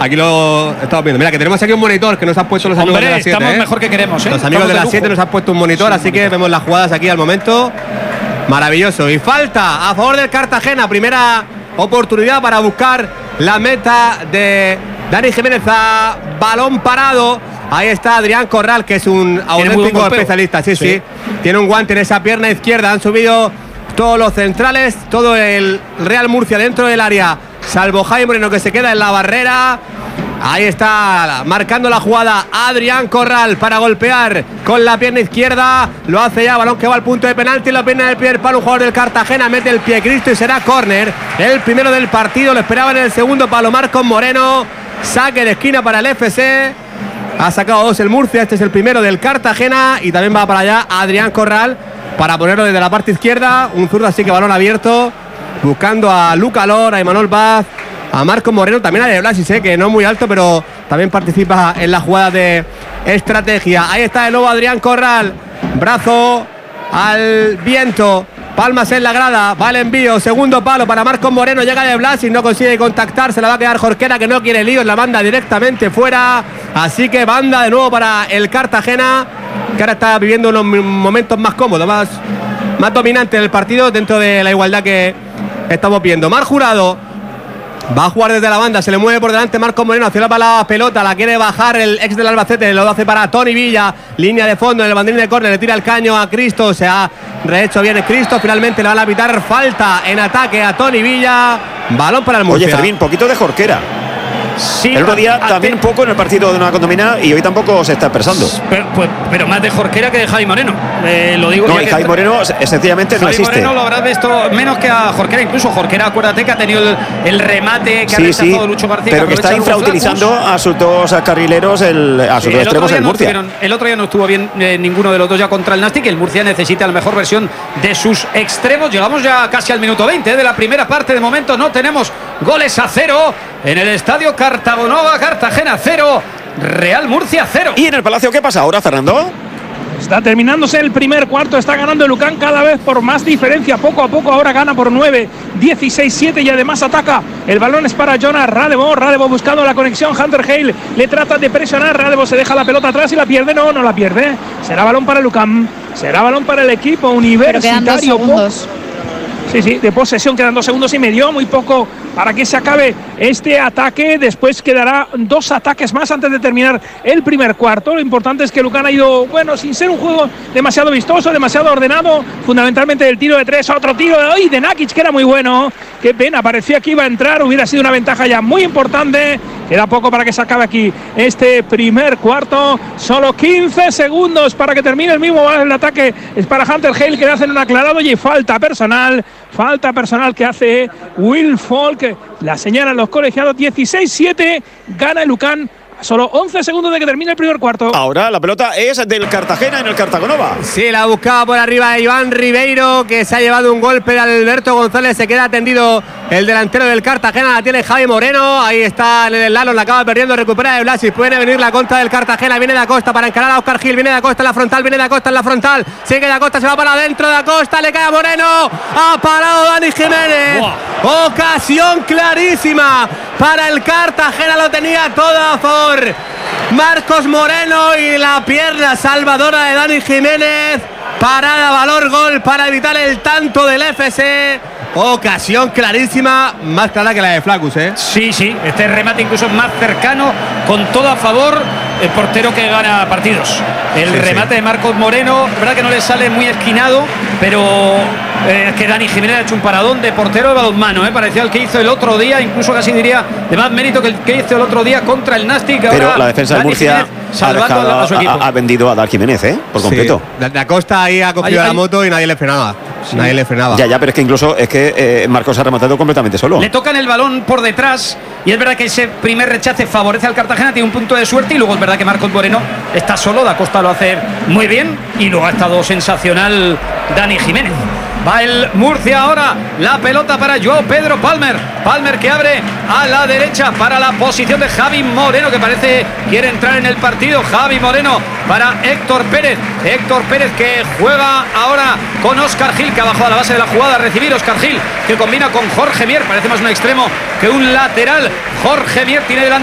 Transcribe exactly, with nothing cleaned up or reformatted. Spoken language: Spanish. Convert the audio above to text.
Aquí lo estamos viendo. Mira, que tenemos aquí un monitor que nos han puesto los amigos Hombre, de las siete. estamos ¿eh? mejor que queremos, ¿eh? Los amigos Estamos de de las siete lujo. nos han puesto un monitor, Sí, así que monitor. vemos las jugadas aquí al momento. Maravilloso. Y falta a favor del Cartagena. Primera oportunidad para buscar la meta de Dani Jiménez a balón parado. Ahí está Adrián Corral, que es un auténtico golpeo. especialista. Sí, sí, Sí. Tiene un guante en esa pierna izquierda. Han subido todos los centrales, todo el Real Murcia dentro del área, salvo Jaime Moreno, que se queda en la barrera. Ahí está marcando la jugada Adrián Corral para golpear con la pierna izquierda. Lo hace ya, balón que va al punto de penalti. La pierna del primer palo, un jugador del Cartagena mete el pie Cristo y será córner. El primero del partido, lo esperaba en el segundo palo Marcos Moreno. Saque de esquina para el F C. Ha sacado dos el Murcia, este es el primero del Cartagena. Y también va para allá Adrián Corral para ponerlo desde la parte izquierda. Un zurdo, así que balón abierto, buscando a Luca Lor, a Emanuel Paz, a Marcos Moreno, también a De Blasis, eh, que no es muy alto, pero también participa en la jugada de estrategia. Ahí está de nuevo Adrián Corral, brazo al viento, palmas en la grada, va el envío, segundo palo para Marcos Moreno, llega De Blasis, no consigue contactar, se la va a quedar Jorquera, que no quiere líos, la manda directamente fuera. Así que banda de nuevo para el Cartagena, que ahora está viviendo unos momentos más cómodos, más, más dominantes del partido, dentro de la igualdad que estamos viendo. Mar Jurado va a jugar desde la banda, se le mueve por delante Marcos Moreno, hacia la pelota, la quiere bajar el ex del Albacete, lo hace para Tony Villa, línea de fondo en el banderín de córner, le tira el caño a Cristo, se ha rehecho bien Cristo, finalmente le van a pitar falta en ataque a Tony Villa, balón para el Murcia. Oye, Fermín, poquito de Jorquera. Sí, El otro día a- a- también un poco en el partido de una condomina y hoy tampoco se está expresando. Pero, pues, pero más de Jorquera que de Javi Moreno. Eh, lo digo No, ya y que- Jaime Moreno eh, sencillamente no Javi existe. Moreno lo habrás visto menos que a Jorquera. Incluso Jorquera, acuérdate que ha tenido el, el remate que ha Sí, rechazado sí, Lucho García. pero que está aprovecha Hugo infrautilizando Flaccus. a sus dos carrileros, el, a sus Sí, dos el, otro extremos día el no Murcia. estuvieron- el otro día no estuvo bien eh, ninguno de los dos ya contra el Nastic. El Murcia necesita la mejor versión de sus extremos. Llegamos ya casi al minuto veinte eh, de la primera parte. De momento no tenemos goles a cero en el estadio Cartagonova. Cartagena cero, Real Murcia cero. ¿Y en el Palacio qué pasa ahora, Fernando? Está terminándose el primer cuarto, está ganando el Lucan cada vez por más diferencia, poco a poco ahora gana por nueve, dieciséis siete y además ataca. El balón es para Jonas Radebo, Radebo buscando la conexión, Hunter Hale le trata de presionar, Radebo se deja la pelota atrás y la pierde, no, no la pierde, será balón para el Lucan, será balón para el equipo Pero quedan dos universitario. segundos. Sí, sí, de posesión quedan dos segundos y medio, muy poco para que se acabe este ataque. Después quedará dos ataques más antes de terminar el primer cuarto. Lo importante es que Lucan ha ido, bueno, sin ser un juego demasiado vistoso, demasiado ordenado, fundamentalmente el tiro de tres, otro tiro de hoy de Nakic, que era muy bueno. Qué pena, parecía que iba a entrar, hubiera sido una ventaja ya muy importante. Queda poco para que se acabe aquí este primer cuarto. Solo quince segundos para que termine el mismo el ataque. Es para Hunter Hale, que le hacen un aclarado y falta personal. Falta personal que hace Will Folk. La señalan los colegiados. dieciséis siete. Gana el Lucan. Solo once segundos de que termine el primer cuarto. Ahora la pelota es del Cartagena en el Cartagonova. Sí, la buscaba por arriba Iván Ribeiro, que se ha llevado un golpe de Alberto González. Se queda atendido el delantero del Cartagena. La tiene Javi Moreno. Ahí está en el Lalo, la acaba perdiendo. Recupera de Blasis. Puede venir la contra del Cartagena. Viene de Acosta para encarar a Oscar Gil. Viene de Acosta en la frontal. Viene de Acosta en la frontal. Sigue de Acosta. Se va para adentro de Acosta. Le cae a Moreno. Ha parado Dani Jiménez. Buah. Ocasión clarísima para el Cartagena. Lo tenía todo a favor Marcos Moreno y la pierna salvadora de Dani Jiménez. Parada, valor, gol para evitar el tanto del F C. Ocasión clarísima, más clara que la de Flaccus, ¿eh? Sí, sí, este remate incluso más cercano, con todo a favor, el portero que gana partidos. El Sí, remate sí. de Marcos Moreno, verdad que no le sale muy esquinado, pero eh, es que Dani Jiménez ha hecho un paradón de portero de balonmano, ¿eh? Parecía el que hizo el otro día, incluso casi diría de más mérito que el que hizo el otro día contra el Nastic. Pero Ahora la defensa de Dani Murcia Jiménez ha, salvando dejado- a su equipo. ha- ha vendido a Dar Jiménez, ¿eh? Por completo. Sí. De Acosta ahí ha cogido Ahí- la ahí- moto y nadie le frenaba. Nadie le frenaba. Ya, ya, pero es que incluso es que eh, Marcos ha rematado completamente solo. Le tocan el balón por detrás y es verdad que ese primer rechace favorece al Cartagena, tiene un punto de suerte y luego es verdad que Marcos Moreno está solo, Da Costa lo hace muy bien y luego ha estado sensacional Dani Jiménez. Va el Murcia ahora, la pelota para Joao Pedro Palmer. Palmer que abre a la derecha para la posición de Javi Moreno, que parece quiere entrar en el partido. Javi Moreno para Héctor Pérez. Héctor Pérez que juega ahora con Óscar Gil, que ha bajado a la base de la jugada a recibir. Óscar Gil que combina con Jorge Mier, parece más un extremo que un lateral. Jorge Mier tiene delante